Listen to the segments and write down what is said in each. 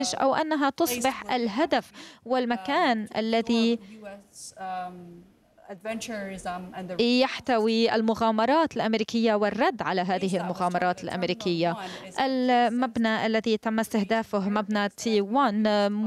أو أنها تصبح الهدف والمكان الذي يحتوي المغامرات الأمريكية والرد على هذه المغامرات الأمريكية. المبنى الذي تم استهدافه مبنى تي 1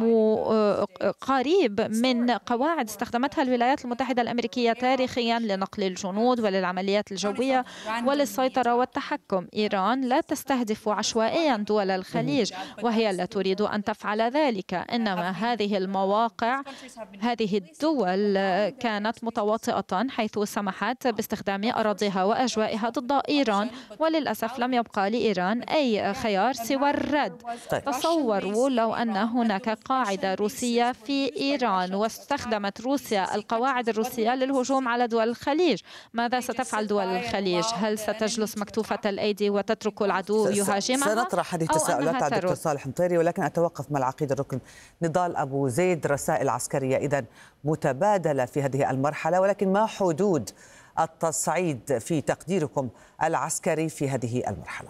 قريب من قواعد استخدمتها الولايات المتحدة الأمريكية تاريخيا لنقل الجنود وللعمليات الجوية وللسيطرة والتحكم. إيران لا تستهدف عشوائيا دول الخليج وهي لا تريد أن تفعل ذلك، إنما هذه المواقع هذه الدول كانت متواطئة حيث سمحت باستخدام أراضيها وأجوائها ضد إيران، وللأسف لم يبقى لإيران أي خيار سوى الرد. تصوروا لو أن هناك قاعدة روسية في إيران واستخدمت روسيا القواعد الروسية للهجوم على دول الخليج، ماذا ستفعل دول الخليج؟ هل ستجلس مكتوفة الأيدي وتترك العدو يهاجمها؟ سنطرح هذه التساؤلات على الدكتور صالح مطيري، ولكن أتوقف مع العقيد الركن نضال أبو زيد. رسائل عسكرية إذن متبادلة في هذه المرحلة، ولكن ما حدود التصعيد في تقديركم العسكري في هذه المرحلة؟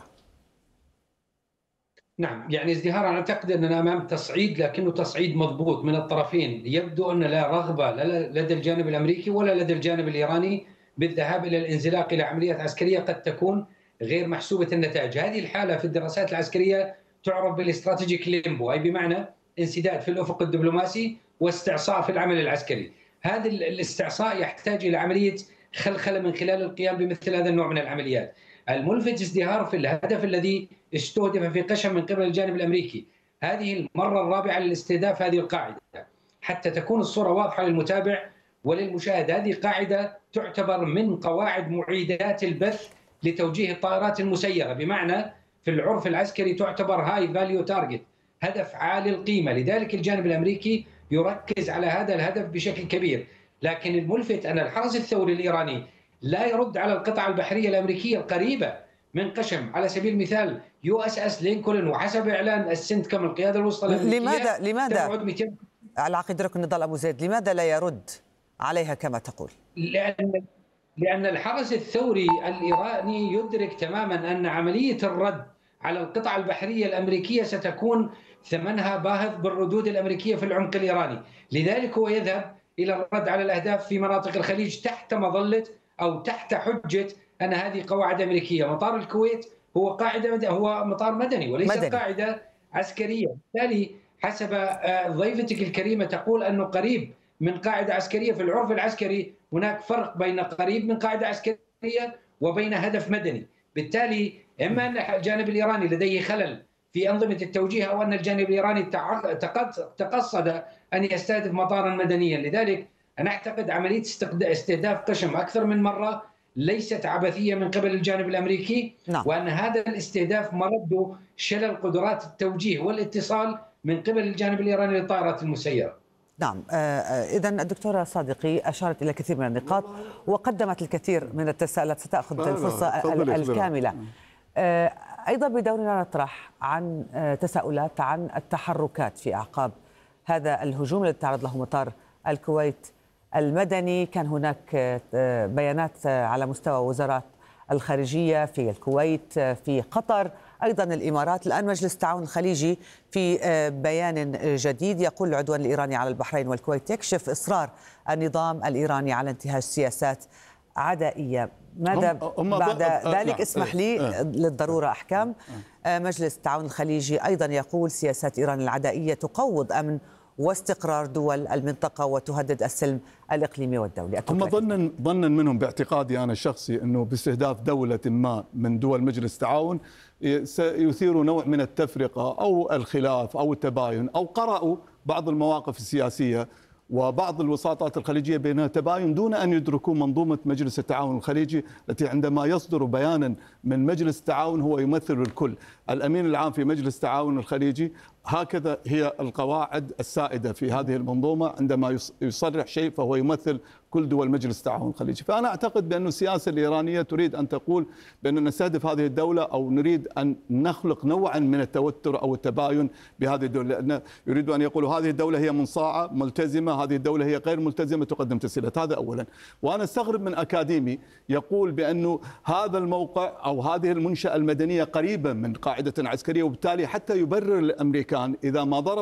نعم، يعني ازدهار أنا أعتقد أننا أمام تصعيد، لكنه تصعيد مضبوط من الطرفين. يبدو أن لا رغبة لدى الجانب الأمريكي ولا لدى الجانب الإيراني بالذهاب إلى الانزلاق إلى عمليات عسكرية قد تكون غير محسوبة النتائج. هذه الحالة في الدراسات العسكرية تعرف بالاستراتيجيك ليمبو، أي بمعنى انسداد في الأفق الدبلوماسي واستعصاء في العمل العسكري. هذا الاستعصاء يحتاج إلى عملية خلخلة من خلال القيام بمثل هذا النوع من العمليات. الملفت ازدهار في الهدف الذي استهدف في قشم من قبل الجانب الأمريكي. هذه المرة الرابعة للاستهداف هذه القاعدة. حتى تكون الصورة واضحة للمتابع وللمشاهد، هذه قاعدة تعتبر من قواعد معيدات البث لتوجيه الطائرات المسيرة، بمعنى في العرف العسكري تعتبر هاي فاليو تارجت، هدف عالي القيمة. لذلك الجانب الأمريكي يركز على هذا الهدف بشكل كبير. لكن الملفت أن الحرس الثوري الإيراني لا يرد على القطع البحرية الأمريكية القريبة من قشم، على سبيل المثال USS لينكولن، وحسب إعلان السنتكم القيادة الوسطى الأمريكية لماذا العقيد ركن نضال أبو زيد لماذا لا يرد عليها كما تقول؟ لأن الحرس الثوري الإيراني يدرك تماما أن عملية الرد على القطع البحرية الأمريكية ستكون ثمنها باهظ بالردود الأمريكية في العمق الإيراني. لذلك هو يذهب إلى الرد على الأهداف في مناطق الخليج تحت مظلة أو تحت حجة أن هذه قواعد أمريكية. مطار الكويت هو هو مطار مدني وليس قاعدة عسكرية، بالتالي حسب ضيفتك الكريمة تقول أنه قريب من قاعدة عسكرية. في العرف العسكري هناك فرق بين قريب من قاعدة عسكرية وبين هدف مدني. بالتالي إما أن الجانب الإيراني لديه خلل في أنظمة التوجيه، أو أن الجانب الإيراني تقصد أن يستهدف مطارا مدنيا. لذلك أنا أعتقد عملية استهداف قشم أكثر من مرة ليست عبثية من قبل الجانب الأمريكي، وأن هذا الاستهداف مرده شلل قدرات التوجيه والاتصال من قبل الجانب الإيراني للطائرات المسيرة. نعم، إذن الدكتورة صادقي أشارت إلى كثير من النقاط وقدمت الكثير من التساؤلات، ستأخذ الفرصة الكاملة. أيضا بدورنا نطرح عن تساؤلات عن التحركات في أعقاب هذا الهجوم الذي تعرض له مطار الكويت المدني. كان هناك بيانات على مستوى وزارات الخارجية في الكويت، في قطر، أيضا الإمارات. الآن مجلس التعاون الخليجي في بيان جديد يقول العدوان الإيراني على البحرين والكويت يكشف إصرار النظام الإيراني على انتهاج سياسات عدائية. ماذا بعد ذلك؟ اسمح لي للضرورة أحكام. مجلس التعاون الخليجي أيضا يقول سياسات إيران العدائية تقوض أمن واستقرار دول المنطقة وتهدد السلم الإقليمي والدولي. هم ظنا منهم باعتقادي أنا الشخصي أنه باستهداف دولة ما من دول مجلس التعاون سيثيروا نوع من التفرقة أو الخلاف أو التباين، أو قرأوا بعض المواقف السياسية وبعض الوساطات الخليجية بينها تباين دون أن يدركوا منظومة مجلس التعاون الخليجي التي عندما يصدر بيانا من مجلس التعاون هو يمثل الكل. الأمين العام في مجلس التعاون الخليجي هكذا هي القواعد السائدة في هذه المنظومة، عندما يصرح شيء فهو يمثل كل دول مجلس التعاون الخليجي. فأنا أعتقد بأن السياسة الإيرانية تريد أن تقول بأننا نستهدف هذه الدولة أو نريد أن نخلق نوعا من التوتر أو التباين بهذه الدولة، لأن يريدوا أن يقولوا هذه الدولة هي منصاعة ملتزمة، هذه الدولة هي غير ملتزمة تقدم تسهيلات. هذا أولا. وأنا استغرب من أكاديمي يقول بأنه هذا الموقع أو هذه المنشأة المدنية قريبة من قاعدة عسكرية، وبالتالي حتى يبرر الأمريكان إذا ما ضرب